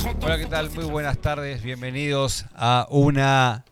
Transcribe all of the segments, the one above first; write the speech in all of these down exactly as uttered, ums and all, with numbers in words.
Hola, ¿qué tal? Muy buenas tardes, bienvenidos a una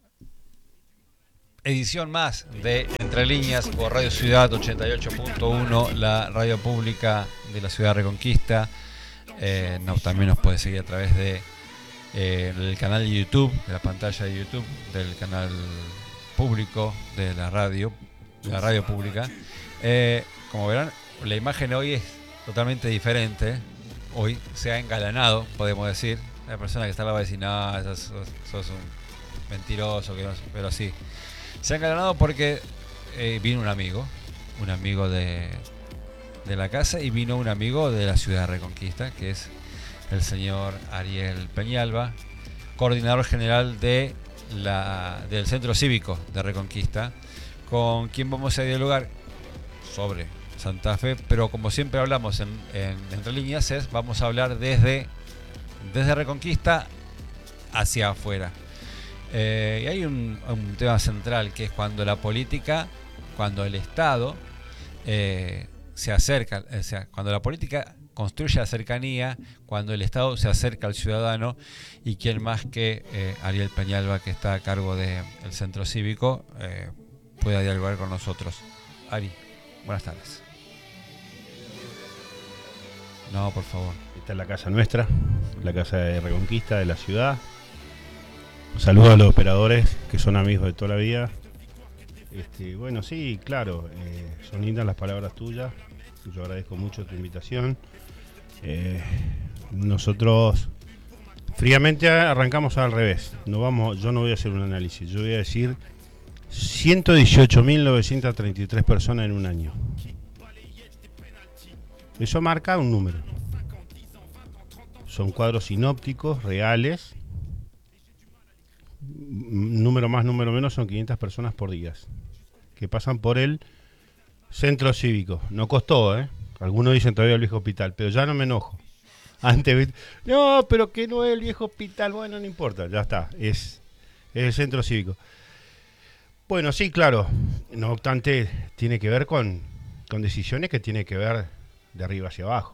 edición más de Entre Líneas por Radio Ciudad ochenta y ocho punto uno, la radio pública de la ciudad de Reconquista. Eh, no, también nos puede seguir a través de eh, el canal de YouTube, de la pantalla de YouTube, del canal público de la radio, de la radio pública. Eh, como verán, la imagen hoy es totalmente diferente. Hoy se ha engalanado, podemos decir. La persona que está al lado va a decir, no, sos, sos, sos un mentiroso, que no, pero sí. Se ha engalanado porque eh, vino un amigo, un amigo de, de la casa, y vino un amigo de la ciudad de Reconquista, que es el señor Ariel Peñalba, coordinador general de la, del Centro Cívico de Reconquista, con quien vamos a dialogar sobre Santa Fe, pero como siempre hablamos en, en Entre Líneas, es, vamos a hablar desde, desde Reconquista hacia afuera. Eh, y hay un, un tema central, que es cuando la política, cuando el Estado eh, se acerca, o sea, cuando la política construye la cercanía, cuando el Estado se acerca al ciudadano, y quién más que eh, Ariel Peñalba, que está a cargo del Centro Cívico, eh, pueda dialogar con nosotros. Ari, buenas tardes. No, por favor. Esta es la casa nuestra, la casa de Reconquista de la ciudad. Un saludo a los operadores que son amigos de toda la vida. Este, bueno, sí, claro, eh, son lindas las palabras tuyas. Yo agradezco mucho tu invitación. Eh, nosotros fríamente arrancamos al revés. No vamos, yo no voy a hacer un análisis, yo voy a decir ciento dieciocho mil novecientas treinta y tres personas en un año. Eso marca un número. Son cuadros sinópticos, reales. Número más, número menos, son quinientas personas por día que pasan por el Centro Cívico. No costó, ¿eh? Algunos dicen todavía el viejo hospital, pero ya no me enojo. Antes, no, pero que no es el viejo hospital. Bueno, no importa, ya está. Es, es el Centro Cívico. Bueno, sí, claro. No obstante, tiene que ver con, con decisiones que tiene que ver de arriba hacia abajo.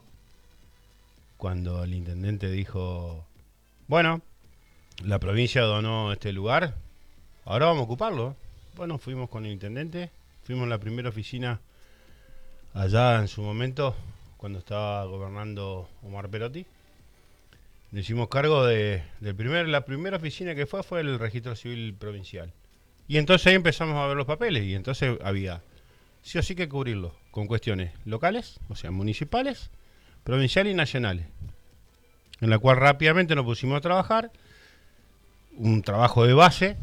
Cuando el intendente dijo, bueno, la provincia donó este lugar, ahora vamos a ocuparlo. Bueno, fuimos con el intendente, fuimos a la primera oficina allá en su momento, cuando estaba gobernando Omar Perotti. Nos hicimos cargo de, de primer, la primera oficina que fue, fue el Registro Civil Provincial. Y entonces ahí empezamos a ver los papeles, y entonces había sí o sí que cubrirlo con cuestiones locales, o sea, municipales, provinciales y nacionales, en la cual rápidamente nos pusimos a trabajar, un trabajo de base.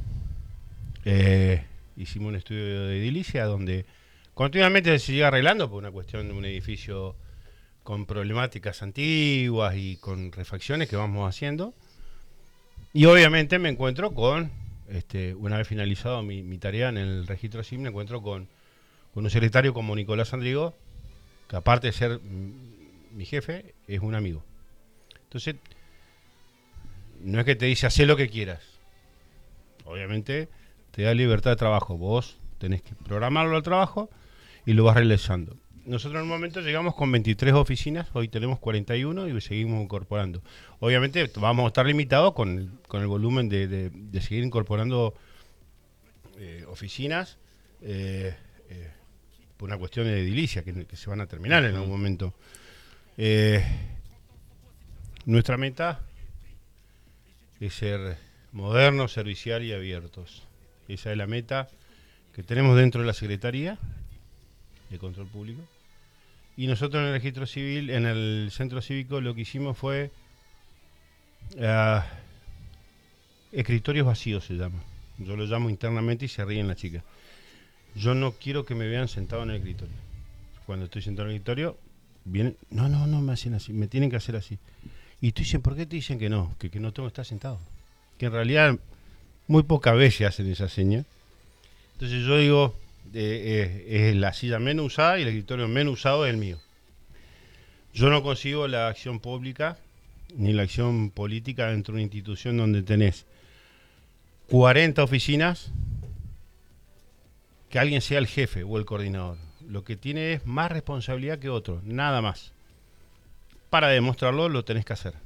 eh, hicimos un estudio de edilicia donde continuamente se sigue arreglando por una cuestión de un edificio con problemáticas antiguas y con refacciones que vamos haciendo, y obviamente me encuentro con, este, una vez finalizado mi, mi tarea en el registro civil, me encuentro con con un secretario como Nicolás Andrigo, que aparte de ser mi jefe, es un amigo. Entonces, no es que te dice, hacé lo que quieras. Obviamente, te da libertad de trabajo. Vos tenés que programarlo al trabajo y lo vas realizando. Nosotros en un momento llegamos con veintitrés oficinas, hoy tenemos cuarenta y uno y seguimos incorporando. Obviamente, vamos a estar limitados con, con el volumen de, de, de seguir incorporando eh, oficinas, eh, eh, por una cuestión de edilicia que, que se van a terminar en algún momento. Eh, nuestra meta es ser modernos, servicial y abiertos. Esa es la meta que tenemos dentro de la Secretaría de Control Público. Y nosotros en el registro civil, en el Centro Cívico, lo que hicimos fue uh, escritorios vacíos, se llama. Yo lo llamo internamente y se ríen las chicas. Yo no quiero que me vean sentado en el escritorio. Cuando estoy sentado en el escritorio, vienen, no, no, no me hacen así, me tienen que hacer así. Y tú dicen, ¿por qué te dicen que no? Que, que no tengo que estar sentado. Que en realidad muy pocas veces hacen esa seña. Entonces yo digo, eh, eh, es la silla menos usada y el escritorio menos usado es el mío. Yo no consigo la acción pública ni la acción política dentro de una institución donde tenés cuarenta oficinas, que alguien sea el jefe o el coordinador. Lo que tiene es más responsabilidad que otro, nada más. Para demostrarlo lo tenés que hacer.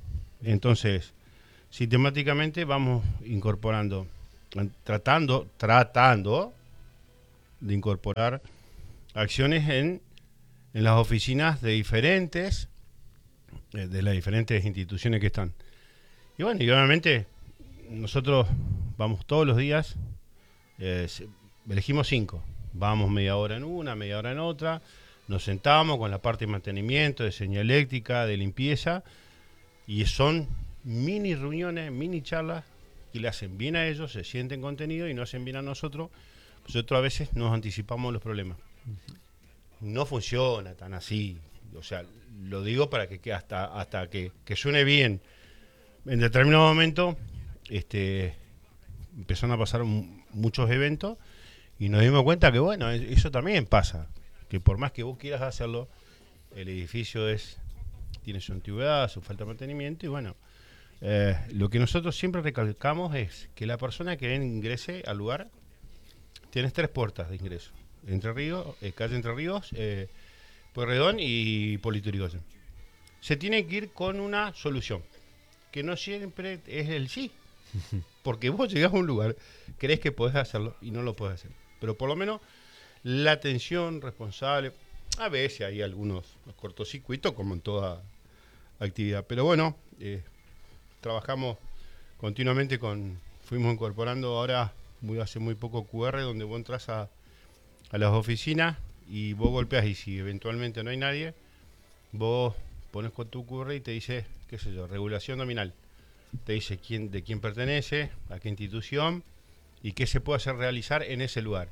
Entonces, sistemáticamente vamos incorporando, tratando, tratando de incorporar acciones en, en las oficinas de diferentes, de las diferentes instituciones que están. Y bueno, y obviamente nosotros vamos todos los días, eh, elegimos cinco, vamos media hora en una, media hora en otra, nos sentamos con la parte de mantenimiento, de señaléctrica, de limpieza, y son mini reuniones, mini charlas que le hacen bien a ellos, se sienten contenido y nos hacen bien a nosotros. Nosotros a veces nos anticipamos los problemas. No funciona tan así, o sea, lo digo para que, que hasta, hasta que, que suene bien. En determinado momento este, empezaron a pasar m- muchos eventos y nos dimos cuenta que bueno, eso también pasa, que por más que vos quieras hacerlo, el edificio es tiene su antigüedad, su falta de mantenimiento y bueno, eh, lo que nosotros siempre recalcamos es que la persona que ingrese al lugar, tienes tres puertas de ingreso, Entre Ríos, eh, calle Entre Ríos, eh, Pueyrredón y Hipólito Yrigoyen. Se tiene que ir con una solución, que no siempre es el sí, porque vos llegás a un lugar, crees que podés hacerlo y no lo podés hacer, pero por lo menos la atención responsable, a veces hay algunos cortocircuitos como en toda actividad, pero bueno, eh, trabajamos continuamente con, fuimos incorporando ahora, muy hace muy poco Q R, donde vos entras a, a las oficinas y vos golpeas y si eventualmente no hay nadie, vos pones con tu Q R y te dice, qué sé yo, regulación nominal. Te dice quién, de quién pertenece, a qué institución y qué se puede hacer realizar en ese lugar.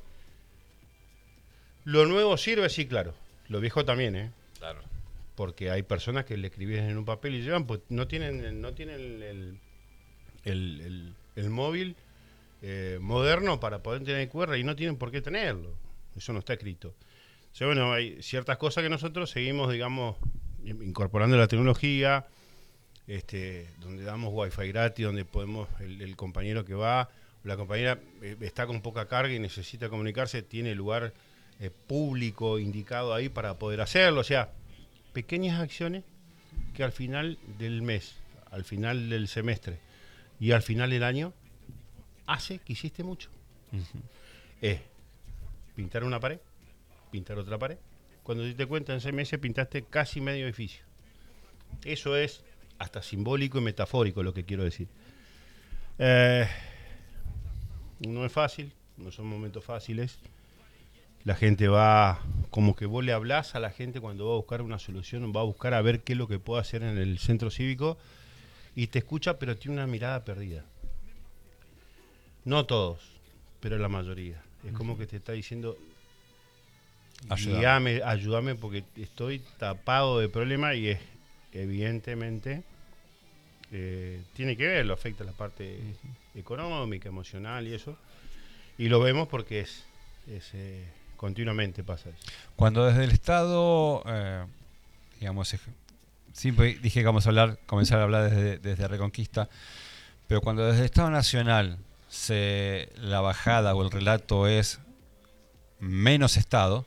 Lo nuevo sirve, sí, claro. Lo viejo también, ¿eh? Claro. Porque hay personas que le escribís en un papel y llevan, pues no tienen, no tienen el, el, el, el, el móvil eh, moderno para poder tener el Q R y no tienen por qué tenerlo. Eso no está escrito. O sea, bueno, hay ciertas cosas que nosotros seguimos, digamos, incorporando la tecnología, este, donde damos wifi gratis, donde podemos, el, el compañero que va, la compañera eh, está con poca carga y necesita comunicarse, tiene lugar eh, público indicado ahí para poder hacerlo. O sea, pequeñas acciones que al final del mes, al final del semestre y al final del año hace que hiciste mucho. Uh-huh. Es pintar una pared, pintar otra pared. Cuando te das cuenta, en seis meses pintaste casi medio edificio. Eso es hasta simbólico y metafórico lo que quiero decir. Eh, no es fácil, no son momentos fáciles. La gente va, como que vos le hablás a la gente cuando va a buscar una solución, va a buscar a ver qué es lo que puede hacer en el centro cívico y te escucha, pero tiene una mirada perdida. No todos, pero la mayoría. Es como que te está diciendo, ayúdame, ayúdame porque estoy tapado de problemas y es, evidentemente eh, tiene que ver, lo afecta la parte uh-huh. económica, emocional y eso. Y lo vemos porque es... es eh, continuamente pasa eso. Cuando desde el Estado, eh, digamos, siempre dije que vamos a hablar, comenzar a hablar desde, desde Reconquista, pero cuando desde el Estado Nacional se, la bajada o el relato es menos Estado,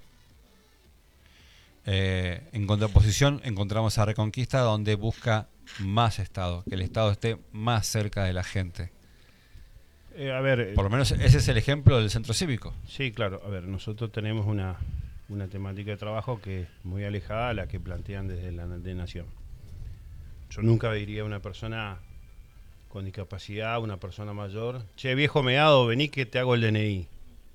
eh, en contraposición encontramos a Reconquista donde busca más Estado, que el Estado esté más cerca de la gente. Eh, a ver, por lo menos ese es el ejemplo del centro cívico. Sí, claro. A ver, nosotros tenemos una, una temática de trabajo que es muy alejada a la que plantean desde la de Nación. Yo nunca diría a una persona con discapacidad, una persona mayor, che, viejo meado, vení que te hago el D N I.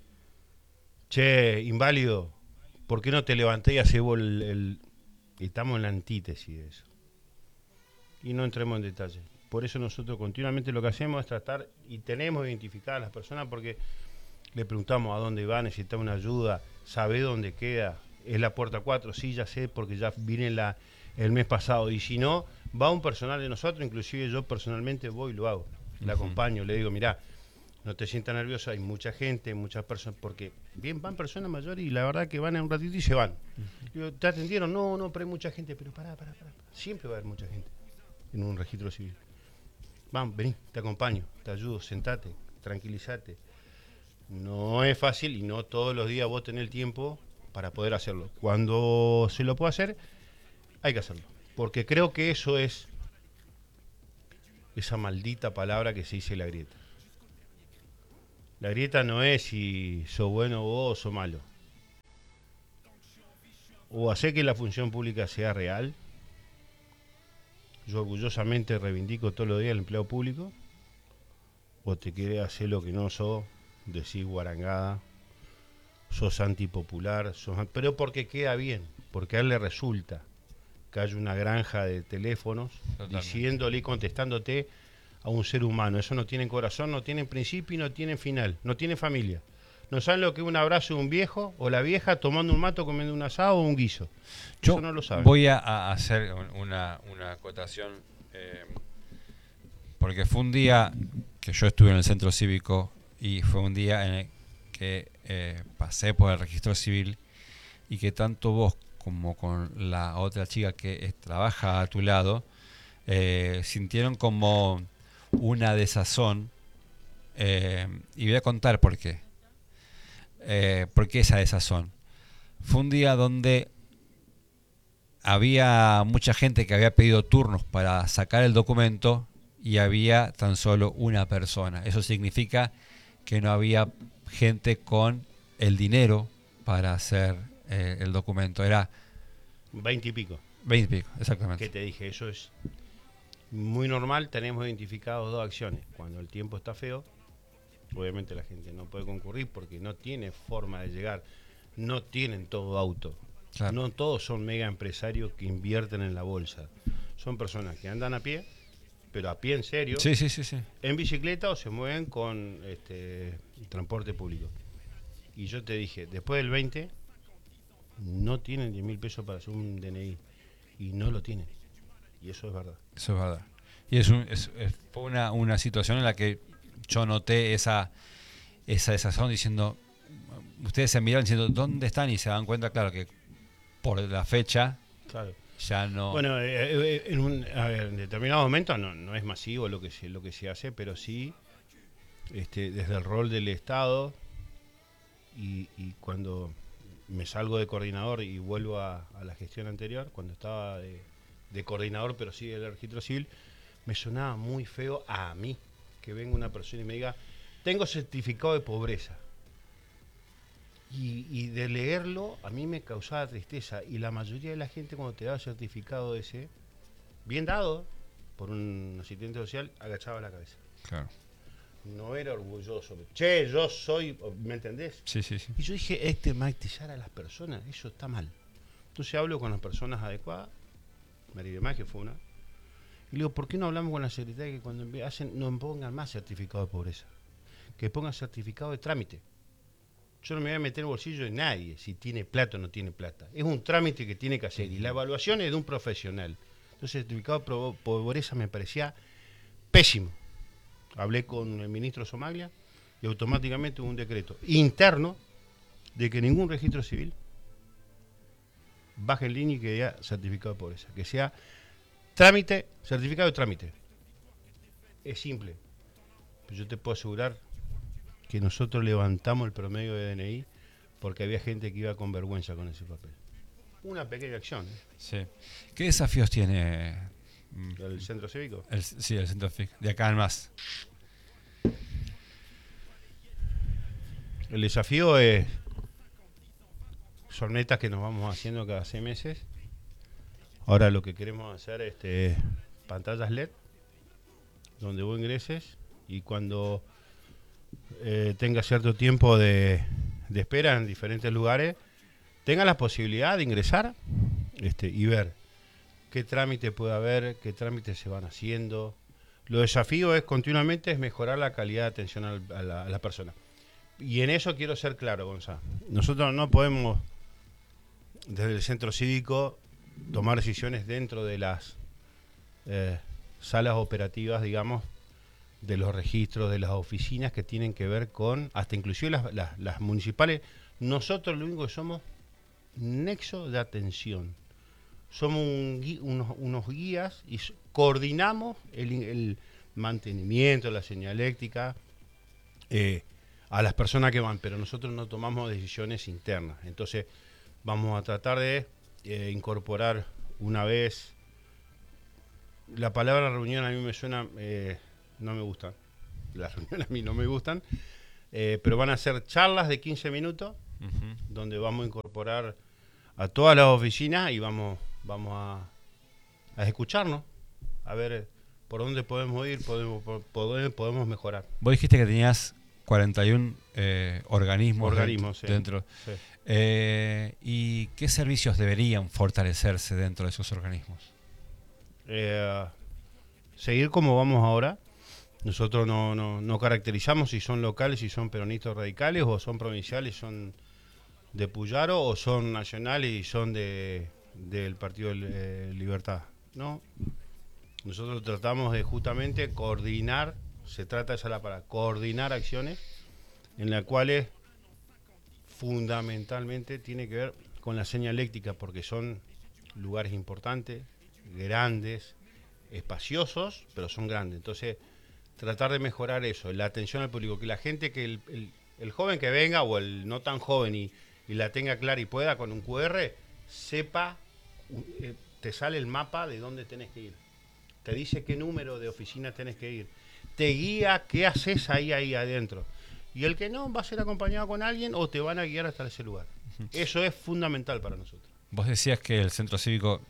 Che, inválido, ¿por qué no te levanté y hacemos el, el... Estamos en la antítesis de eso. Y no entremos en detalle. Por eso nosotros continuamente lo que hacemos es tratar y tenemos identificadas a las personas porque le preguntamos a dónde va, necesita una ayuda, sabe dónde queda, es la puerta cuatro, sí, ya sé porque ya vine la, el mes pasado y si no, va un personal de nosotros, inclusive yo personalmente voy y lo hago, le uh-huh. acompaño, le digo, mirá, no te sientas nervioso, hay mucha gente, muchas personas, porque bien van personas mayores y la verdad que van en un ratito y se van. Uh-huh. Digo, ¿te atendieron? No, no, pero hay mucha gente, pero pará, pará, pará, siempre va a haber mucha gente en un registro civil. Vamos, vení, te acompaño, te ayudo, sentate, tranquilízate. No es fácil y no todos los días vos tenés el tiempo para poder hacerlo. Cuando se lo puede hacer, hay que hacerlo. Porque creo que eso es esa maldita palabra que se dice la grieta. La grieta no es si sos bueno vos o sos malo. O hacer que la función pública sea real. Yo orgullosamente reivindico todos los días el empleo público. O te querés hacer lo que no sos, decís guarangada, sos antipopular, sos, pero porque queda bien, porque a él le resulta que haya una granja de teléfonos Totalmente. Diciéndole y contestándote a un ser humano. Eso no tiene corazón, no tiene principio y no tiene final, no tiene familia. No saben lo que es un abrazo de un viejo o la vieja tomando un mato, comiendo un asado o un guiso. Yo Eso no lo saben. Voy a, a hacer una, una acotación, eh, porque fue un día que yo estuve en el centro cívico y fue un día en el que eh, pasé por el registro civil y que tanto vos como con la otra chica que es, trabaja a tu lado eh, sintieron como una desazón eh, y voy a contar por qué. Eh, ¿Por qué esa desazón? Fue un día donde había mucha gente que había pedido turnos para sacar el documento y había tan solo una persona. Eso significa que no había gente con el dinero para hacer eh, el documento. Era veinte y pico. Veinte y pico, exactamente. ¿Qué te dije? Eso es muy normal. Tenemos identificados dos acciones. Cuando el tiempo está feo, obviamente la gente no puede concurrir porque no tiene forma de llegar. No tienen todo auto. Claro. No todos son mega empresarios que invierten en la bolsa. Son personas que andan a pie, pero a pie en serio, sí, sí, sí, sí. en bicicleta o se mueven con este transporte público. Y yo te dije, después del veinte, no tienen diez mil pesos para hacer un D N I. Y no lo tienen. Y eso es verdad. Eso es verdad. Y es, un, es, es fue una, una situación en la que yo noté esa, esa desazón diciendo, ustedes se miran diciendo, ¿dónde están? Y se dan cuenta, claro, que por la fecha... Claro. Ya no. Bueno, eh, en, un, a ver, en determinado momento no, no es masivo lo que se, lo que se hace, pero sí este, desde el rol del Estado y, y cuando me salgo de coordinador y vuelvo a, a la gestión anterior, cuando estaba de, de coordinador pero sí del registro civil, me sonaba muy feo a mí que venga una persona y me diga, tengo certificado de pobreza. Y, y de leerlo a mí me causaba tristeza y la mayoría de la gente cuando te daba certificado ese, bien dado por un asistente social, agachaba la cabeza. Claro. No era orgulloso. Che, yo soy, ¿me entendés? Sí, sí, sí. Y yo dije, estigmatizar a las personas, eso está mal. Entonces hablo con las personas adecuadas, María que fue una, y le digo, ¿por qué no hablamos con la secretaria que cuando hacen no pongan más certificado de pobreza? Que pongan certificado de trámite. Yo no me voy a meter en el bolsillo de nadie si tiene plata o no tiene plata. Es un trámite que tiene que hacer y la evaluación es de un profesional. Entonces el certificado de pobreza me parecía pésimo. Hablé con el ministro Somaglia y automáticamente hubo un decreto interno de que ningún registro civil baje en línea y que dé certificado de pobreza. Que sea trámite, certificado de trámite. Es simple. Pero yo te puedo asegurar que nosotros levantamos el promedio de D N I porque había gente que iba con vergüenza con ese papel. Una pequeña acción. ¿eh? Sí. ¿Qué desafíos tiene el centro cívico? El, sí, el centro cívico. De acá en más. El desafío es son metas que nos vamos haciendo cada seis meses. Ahora lo que queremos hacer es este, pantallas L E D donde vos ingreses y cuando Eh, tenga cierto tiempo de, de espera en diferentes lugares, tenga la posibilidad de ingresar este, y ver qué trámite puede haber, qué trámites se van haciendo. Lo desafío es continuamente es mejorar la calidad de atención a la, a la persona. Y en eso quiero ser claro, Gonzalo. Nosotros no podemos, desde el centro cívico, tomar decisiones dentro de las eh, salas operativas, digamos, de los registros, de las oficinas que tienen que ver con, hasta inclusive las, las, las municipales. Nosotros lo único que somos nexo de atención. Somos un, unos, unos guías y coordinamos el, el mantenimiento, la señaléctica eh, a las personas que van, pero nosotros no tomamos decisiones internas. Entonces vamos a tratar de eh, incorporar una vez la palabra reunión a mí me suena, eh, no me gustan. Las reuniones a mí no me gustan. Eh, pero van a ser charlas de quince minutos, uh-huh. donde vamos a incorporar a todas las oficinas y vamos, vamos a, a escucharnos, a ver por dónde podemos ir, podemos, por, por, podemos mejorar. Vos dijiste que tenías cuarenta y uno eh, organismos, organismos dentro. Sí, sí. Eh, ¿Y qué servicios deberían fortalecerse dentro de esos organismos? Eh, seguir como vamos ahora. Nosotros no, no, no caracterizamos si son locales, si son peronistas radicales, o son provinciales, son de Puyaro, o son nacionales y son de del Partido de Libertad. No, nosotros tratamos de justamente coordinar, se trata esa la palabra, coordinar acciones en las cuales fundamentalmente tiene que ver con la señaléctica, porque son lugares importantes, grandes, espaciosos, pero son grandes. Entonces, tratar de mejorar eso, la atención al público, que la gente, que el, el, el joven que venga o el no tan joven y, y la tenga clara y pueda con un cu erre, sepa, eh, te sale el mapa de dónde tenés que ir, te dice qué número de oficina tenés que ir, te guía qué haces ahí, ahí adentro. Y el que no, va a ser acompañado con alguien o te van a guiar hasta ese lugar. Eso es fundamental para nosotros. Vos decías que el centro cívico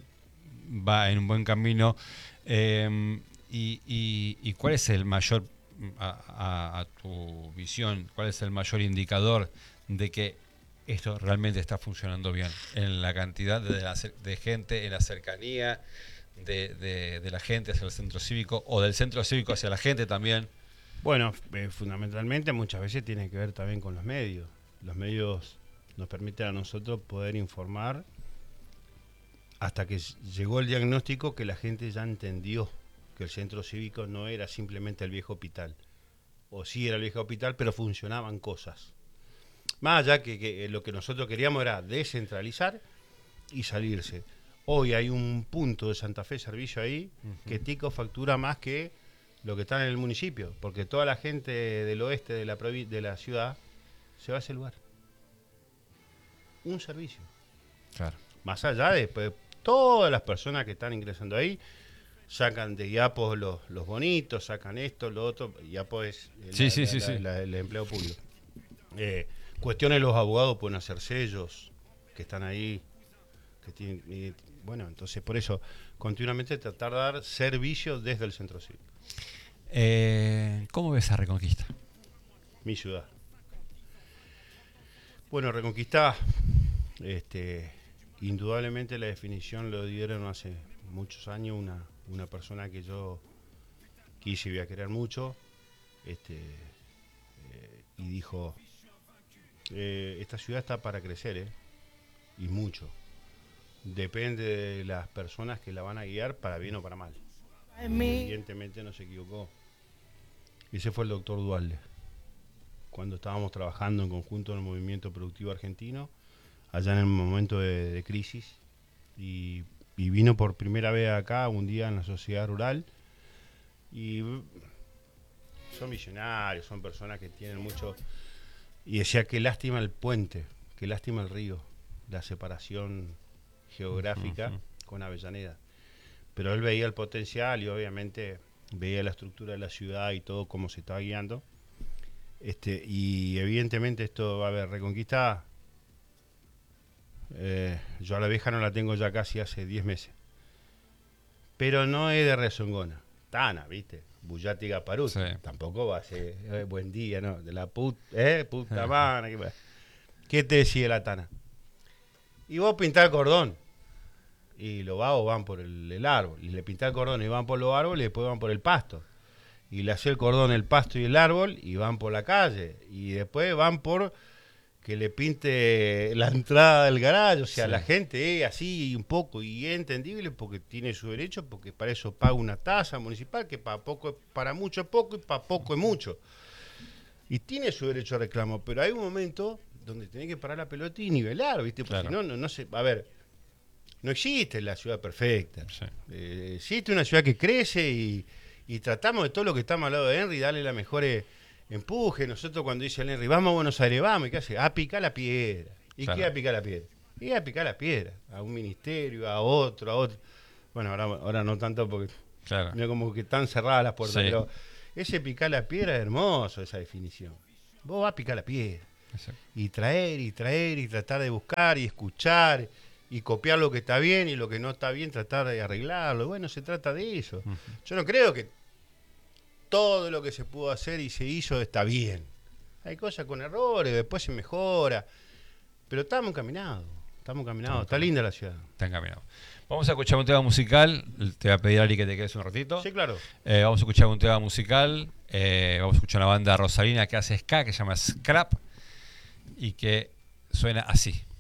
va en un buen camino. Eh, Y, y, ¿Y cuál es el mayor, a, a, a tu visión, cuál es el mayor indicador de que esto realmente está funcionando bien? En la cantidad de, la, de gente, en la cercanía de, de, de la gente hacia el centro cívico, o del centro cívico hacia la gente también. Bueno, eh, fundamentalmente muchas veces tiene que ver también con los medios. Los medios nos permiten a nosotros poder informar hasta que llegó el diagnóstico que la gente ya entendió que el centro cívico no era simplemente el viejo hospital, o sí era el viejo hospital, pero funcionaban cosas. Más allá que, que lo que nosotros queríamos era descentralizar y salirse. Hoy hay un punto de Santa Fe Servicio ahí, uh-huh. que Tico factura más que lo que está en el municipio, porque toda la gente del oeste de la, provi- de la ciudad se va a ese lugar. Un servicio. Claro. Más allá de pues, todas las personas que están ingresando ahí, sacan de IAPO los, los bonitos, sacan esto, lo otro. IAPO es el, sí, la, sí, la, sí, la, sí. La, el empleo público. Eh, cuestiones los abogados pueden hacer sellos que están ahí, que tienen, y, bueno, entonces por eso continuamente tratar de dar servicio desde el centro cívico. Eh, ¿Cómo ves a Reconquista? Mi ciudad. Bueno, Reconquista, este, indudablemente la definición lo dieron hace muchos años una una persona que yo quise y voy a querer mucho, este, eh, y dijo, eh, esta ciudad está para crecer, eh, y mucho. Depende de las personas que la van a guiar, para bien o para mal. Evidentemente no se equivocó. Ese fue el doctor Dualde. Cuando estábamos trabajando en conjunto en el movimiento productivo argentino, allá en el momento de, de crisis, y Y vino por primera vez acá un día en la sociedad rural. Y son visionarios, son personas que tienen mucho. Y decía, qué lástima el puente, qué lástima el río, la separación geográfica uh-huh. con Avellaneda. Pero él veía el potencial y obviamente veía la estructura de la ciudad y todo cómo se estaba guiando. Este, y evidentemente esto va a haber Reconquista. Eh, yo a la vieja no la tengo ya casi hace diez meses. Pero no es de rezongona. Tana, ¿viste? Bullati Gaparut. Sí. Tampoco va a ser eh, buen día, ¿no? De la put, eh, puta madre. ¿Qué, ¿Qué te decía la Tana? Y vos pintás el cordón. Y los vagos van por el, el árbol. Y le pintás el cordón y van por los árboles y después van por el pasto. Y le hacés el cordón, el pasto y el árbol y van por la calle. Y después van por que le pinte la entrada del garaje, o sea, sí. La gente es así un poco y es entendible porque tiene su derecho, porque para eso paga una tasa municipal que para poco, para mucho es poco y para poco es mucho. Y tiene su derecho a reclamo, pero hay un momento donde tiene que parar la pelota y nivelar, ¿viste? Porque claro. si no, no, no se, a ver, no existe la ciudad perfecta. Sí. Eh, existe una ciudad que crece y, y tratamos de todo lo que estamos al lado de Henry, darle las mejores empuje. Nosotros cuando dice el Henry, vamos a Buenos Aires, vamos, ¿y qué hace? A picar la piedra. ¿Y claro. qué a picar la piedra? Y a picar la piedra, a un ministerio, a otro, a otro. Bueno, ahora, ahora no tanto porque Claro. no como que están cerradas las puertas, Sí. pero ese picar la piedra es hermoso, esa definición. Vos vas a picar la piedra Exacto. y traer y traer y tratar de buscar y escuchar y copiar lo que está bien y lo que no está bien, tratar de arreglarlo. Bueno, se trata de eso. Ujú. Yo no creo que todo lo que se pudo hacer y se hizo está bien. Hay cosas con errores, después se mejora, pero estamos encaminados, estamos encaminados, está linda la ciudad. Está encaminado. Vamos a escuchar un tema musical. Te voy a pedir, Ari, que te quedes un ratito. Sí, claro. Eh, vamos a escuchar un tema musical. Eh, vamos a escuchar una banda rosarina que hace ska, que se llama Scrap, y que suena así.